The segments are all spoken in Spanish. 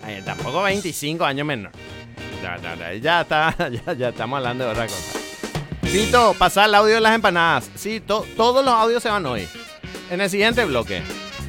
Tampoco 25 años menor. Ya estamos hablando de otra cosa. Pito, pasá el audio de las empanadas. Sí, todos los audios se van hoy. En el siguiente bloque.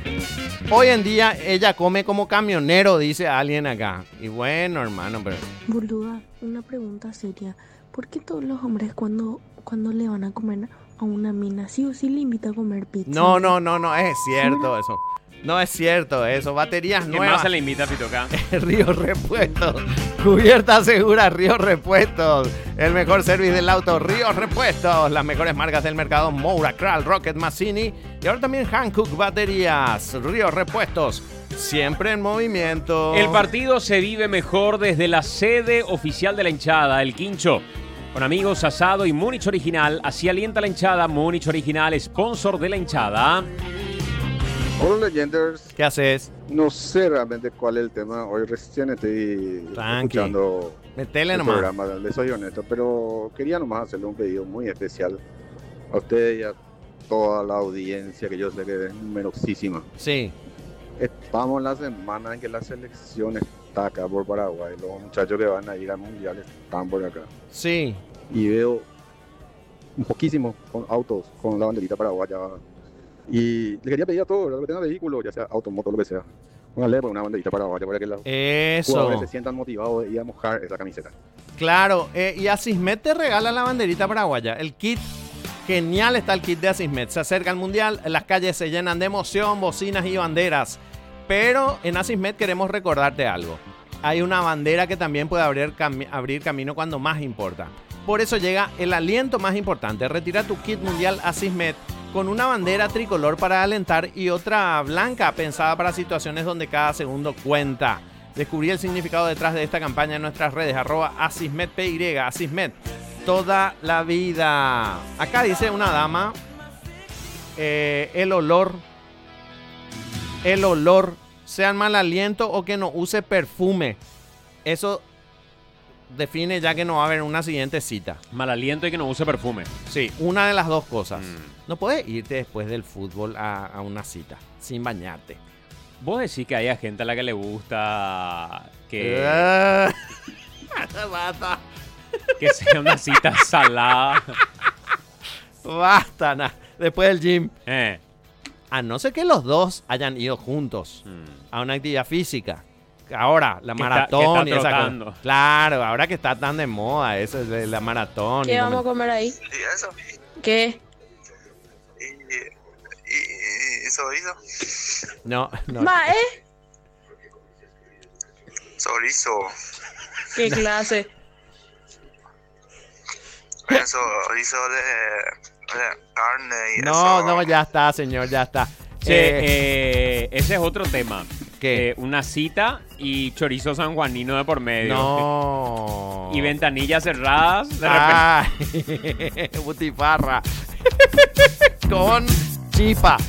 Hoy en día ella come como camionero, dice alguien acá. Y bueno, hermano, pero... Boluda, una pregunta seria. ¿Por qué todos los hombres cuando le van a comer a una mina sí o sí le invita a comer pizza? No, es cierto eso. No es cierto eso. Baterías ¿Qué nuevas. más se le invita a Pitoca? Río Repuestos. Cubierta segura, Río Repuestos. El mejor servicio del auto, Río Repuestos. Las mejores marcas del mercado, Moura, Kral, Rocket, Massini. Y ahora también Hankook Baterías. Río Repuestos. Siempre en movimiento. El partido se vive mejor desde la sede oficial de la hinchada, el Quincho. Con amigos, asado y Múnich Original. Así alienta la hinchada. Múnich Original, sponsor de la hinchada. Hola, Legenders. ¿Qué haces? No sé realmente cuál es el tema. Hoy recién estoy escuchando Metele el nomás. programa, le soy honesto, pero quería nomás hacerle un pedido muy especial a ustedes y a toda la audiencia, que yo sé que es numerosísima. Sí. Estamos en la semana en que la selección está acá por Paraguay. Los muchachos que van a ir al Mundial están por acá. Sí. Y veo un poquísimo con autos con la banderita paraguaya. Y le quería pedir a todos los que tengan vehículos, ya sea automoto, lo que sea, póngale una banderita paraguaya para que los jugadores se sientan motivados de ir a mojar esa camiseta. Claro, y Asismet te regala la banderita paraguaya. El kit, genial está el kit de Asismet. Se acerca el Mundial, las calles se llenan de emoción, bocinas y banderas. Pero en Asismet queremos recordarte algo. Hay una bandera que también puede abrir camino cuando más importa. Por eso llega el aliento más importante. Retira tu kit mundial Asismet con una bandera tricolor para alentar y otra blanca pensada para situaciones donde cada segundo cuenta. Descubrí el significado detrás de esta campaña en nuestras redes, @AsismetPY, Asismet, toda la vida. Acá dice una dama, el olor, sea mal aliento o que no use perfume. Eso define ya que no va a haber una siguiente cita. Mal aliento y que no use perfume. Sí, una de las dos cosas. No puedes irte después del fútbol a una cita sin bañarte. Vos decís que hay gente a la que le gusta que Basta. que sea una cita salada. Basta, después del gym. A no ser que los dos hayan ido juntos a una actividad física. Ahora, la maratón que y está esa trotando. cosa. Claro, ahora que está tan de moda eso es de la maratón. ¿Qué vamos a comer ahí? ¿Y eso? ¿Qué? ¿Y chorizo? No. Ma, Chorizo. ¿Qué clase? Chorizo de carne y No, eso. no, ya está, señor, ya está. Ese es otro tema. ¿Qué? Una cita y chorizo sanjuanino de por medio. No. Y ventanillas cerradas. De repente. Ay, butifarra. Con chipa.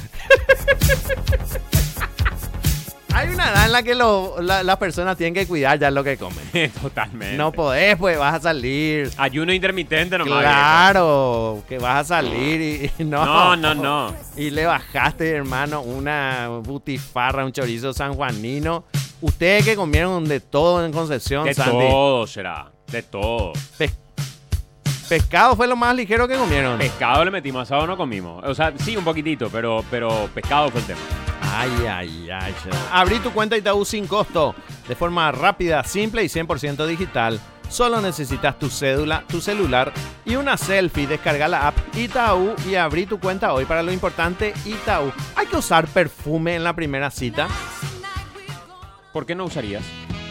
Hay una edad en la que las personas tienen que cuidar ya lo que comen. Totalmente. No podés, pues vas a salir. Ayuno intermitente nomás. Claro, que vas a salir y no. No. Y le bajaste, hermano, una butifarra, un chorizo sanjuanino. Ustedes que comieron de todo en Concepción, De Sandy. todo será. De todo. Pescado fue lo más ligero que comieron. Pescado le metimos, asado no comimos. O sea, sí, un poquitito, pero pescado fue el tema. Ay. Abrí tu cuenta Itaú sin costo, de forma rápida, simple y 100% digital. Solo necesitas tu cédula, tu celular y una selfie. Descarga la app Itaú y abrí tu cuenta hoy. Para lo importante, Itaú. ¿Hay que usar perfume en la primera cita? ¿Por qué no usarías?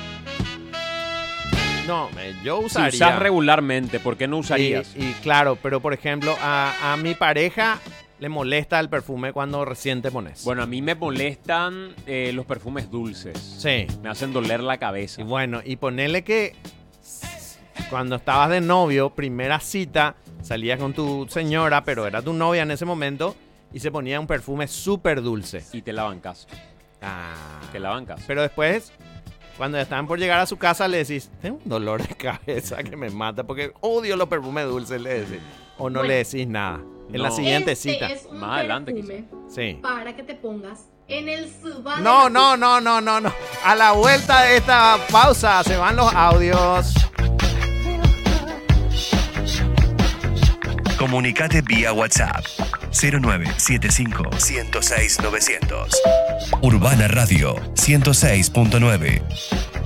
No, yo usaría. Si usas regularmente, ¿por qué no usarías? Y claro, pero por ejemplo, a mi pareja le molesta el perfume cuando recién te pones. Bueno, a mí me molestan los perfumes dulces. Sí. Me hacen doler la cabeza. Y bueno, y ponele que cuando estabas de novio, primera cita, salías con tu señora, pero era tu novia en ese momento, y se ponía un perfume súper dulce. Y te la bancas. Te la bancas. Pero después, cuando ya estaban por llegar a su casa, le decís, tengo un dolor de cabeza que me mata porque odio los perfumes dulces, le decís. O no Bueno, le decís nada. En la siguiente cita. Es un Más adelante, perfume Sí. para que te pongas En el Suba. No. A la vuelta de esta pausa se van los audios. Comunicate vía WhatsApp 0975 106 900. Urbana Radio 106.9.